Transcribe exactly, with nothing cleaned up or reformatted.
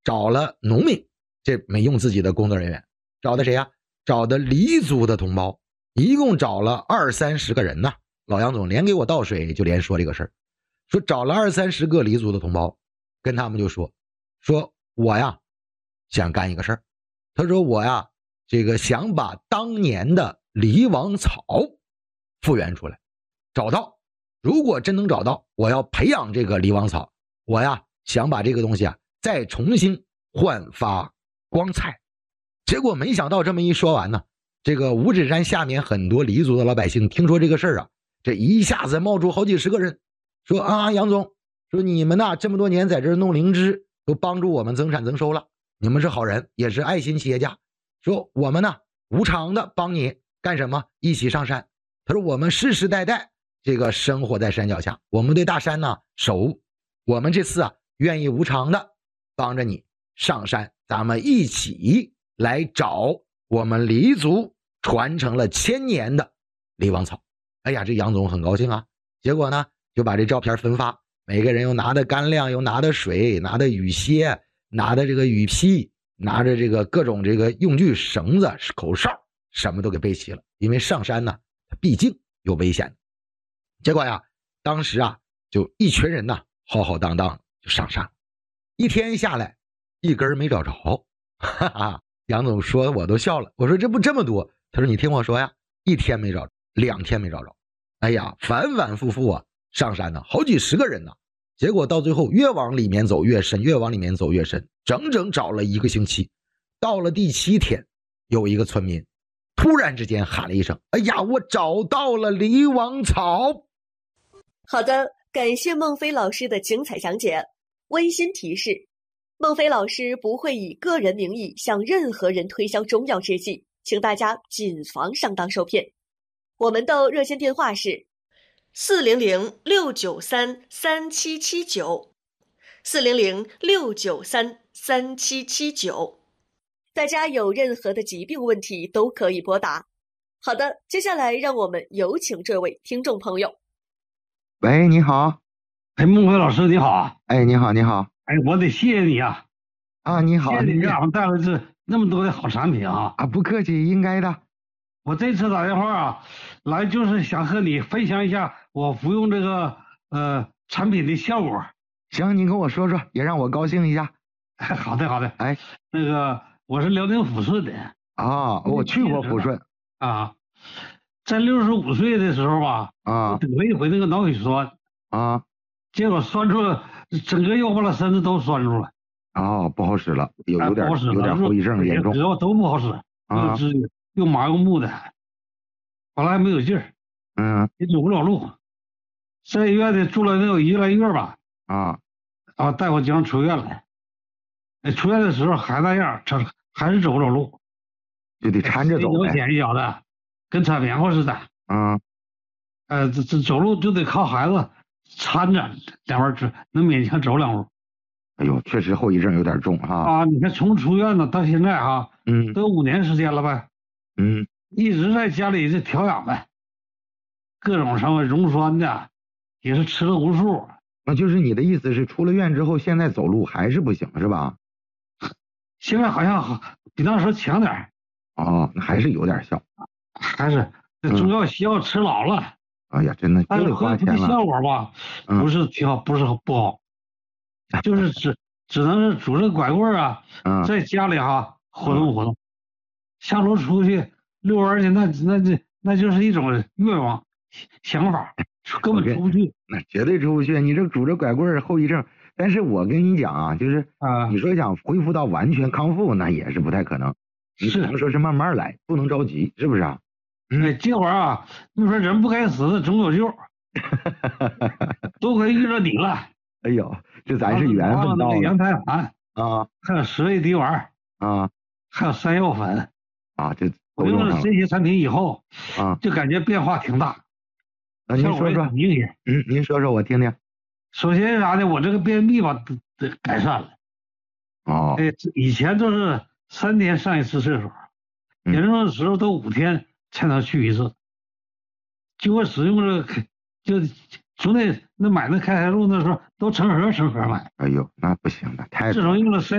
找了农民，这没用自己的工作人员，找的谁呀、啊？找的黎族的同胞，一共找了二三十个人呢。老杨总连给我倒水，就连说这个事儿，说找了二三十个黎族的同胞，跟他们就说，说我呀想干一个事儿。他说我呀这个想把当年的黎王草复原出来，找到，如果真能找到，我要培养这个黎王草，我呀想把这个东西啊再重新焕发光彩。结果没想到这么一说完呢，这个五指山下面很多黎族的老百姓听说这个事儿啊，这一下子冒出好几十个人，说啊杨总，说你们呐这么多年在这弄灵芝，都帮助我们增产增收了，你们是好人，也是爱心企业家，说我们呢无偿的帮你干什么，一起上山。他说我们世世代代这个生活在山脚下，我们对大山呢熟，我们这次啊愿意无偿的帮着你上山，咱们一起来找我们黎族传承了千年的黎王草。哎呀，这杨总很高兴啊，结果呢就把这照片分发，每个人又拿的干粮，又拿的水，拿的雨靴，拿的这个雨披，拿着这个各种这个用具，绳子，口哨，什么都给备齐了，因为上山呢毕竟有危险。结果呀当时啊就一群人呢浩浩荡荡就上山，一天下来一根没找着。哈哈，杨总说我都笑了，我说这不这么多，他说你听我说呀，一天没找着，两天没找着，哎呀反反复复啊上山呢好几十个人呢，结果到最后越往里面走越深，越往里面走越深，整整找了一个星期。到了第七天，有一个村民突然之间喊了一声，哎呀我找到了黎王草。 好的，感谢孟非老师的精彩讲解。温馨提示，孟非老师不会以个人名义向任何人推销中药制剂，请大家谨防上当受骗。我们的热线电话是四零零六九三三七七九，四零零六九三三七七九。大家有任何的疾病问题都可以拨打。好的，接下来让我们有请这位听众朋友。 喂，你好。 哎，孟非老师你好啊。 哎，你好，你好。 哎，我得谢谢你啊。 啊，你好。 谢谢你给俺们带来这那么多的好产品啊。 啊，不客气，应该的。 我这次打电话啊，来就是想和你分享一下我服用这个呃产品的效果。 行，你跟我说说，也让我高兴一下。 哎，好的好的。 哎， 那个我是辽宁抚顺的。 啊，我去过抚顺。 啊，在六十五岁的时候吧， 啊， 我得了一回那个脑血栓。 啊， 结果栓出了，整个腰巴的身子都栓住了。 哦，不好使了，有有点、 哎、 有点后遗症严重。 主要都不好使，又支又麻又木的，后来还没有劲儿。 嗯， 也走不了路，在医院里住了能有一个来月吧。 啊， 啊，大夫将出院了。哎，出院的时候还那样，这还是走不了路， 就得搀着走呗。 一脚捡一脚的，跟铲棉花似的。 嗯， 呃，这这走路就得靠孩子搀着，两边走能勉强走两步。 哎呦，确实后遗症有点重哈。 啊，你看从出院呢到现在哈， 嗯， 都五年时间了呗。 嗯， 一直在家里这调养呗，各种什么溶栓的，也是吃了无数。 那就是你的意思是，出了院之后，现在走路还是不行是吧？ 现在好像好比那时候强点。 哦，那还是有点效。 还是这中药西药吃老了。 哎呀，真的就得花钱了。 效果吧，不是挺好，不是不好，就是只只能是拄着拐棍啊，在家里哈活动活动，下楼出去遛弯去，那那这那就是一种愿望想法，根本出不去。 那绝对出不去，你这拄着拐棍后遗症。但是我跟你讲啊，就是你说想恢复到完全康复，那也是不太可能。你只能说是慢慢来，不能着急，是不是啊？ 哎，这会儿啊，你说人不该死的总有救，都快遇着你了。 哎呦，这咱是缘分到了。 羊胎盘啊， 还有十味滴丸啊， 还有山药粉啊，这我用了这些产品以后啊， 就感觉变化挺大。 啊，您说说， 明显。 嗯，您说说我听听。 首先啥呢？我这个便秘吧，得改善了。 哦， 哎，以前都是三天上一次厕所，严重的时候都五天才能去一次。就我使用这个，就从那那买那开塞露那时候都成盒成盒买。 哎呦，那不行了，太自从用了三。